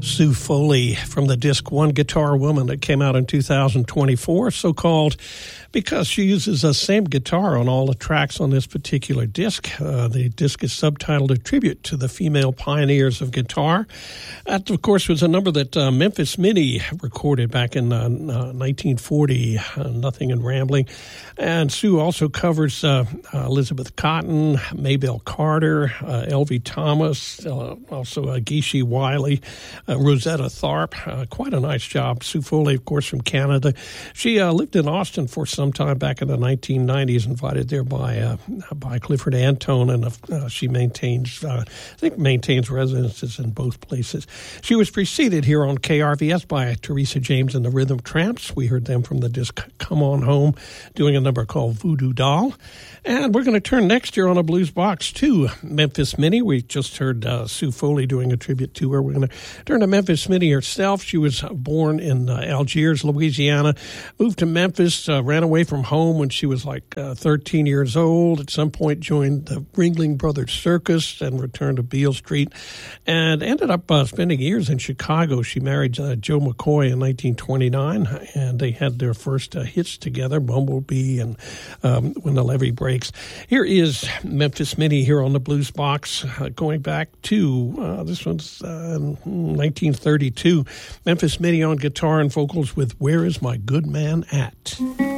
Sue Foley from the disc One Guitar Woman that came out in 2024, so-called because she uses the same guitar on all the tracks on this particular disc. The disc is subtitled A Tribute to the Female Pioneers of Guitar. That, of course, was a number that Memphis Minnie recorded back in 1940, Nothing and Rambling. And Sue also covers Elizabeth Cotton, Maybelle Carter, Elvie Thomas, also Geeshie Wiley, Rosetta Tharpe. Quite a nice job. Sue Foley, of course, from Canada. She lived in Austin for some time back in the 1990s, invited there by Clifford Antone, and she maintains residences in both places. She was preceded here on KRVS by Teresa James and the Rhythm Tramps. We heard them from the disc Come On Home, doing a number called Voodoo Doll. And we're going to turn next year on a Blues Box to Memphis Minnie. We just heard Sue Foley doing a tribute to her. We're going to turn to Memphis Minnie herself. She was born in Algiers, Louisiana, moved to Memphis, ran away from home when she was like 13 years old. At some point joined the Ringling Brothers Circus and returned to Beale Street, and ended up spending years in Chicago. She married Joe McCoy in 1929, and they had their first hits together, Bumblebee and When the Levee Breaks. Here is Memphis Minnie here on the Blues Box, going back to, this one's 1932, Memphis Minnie on guitar and vocals with Where Is My Good Man At?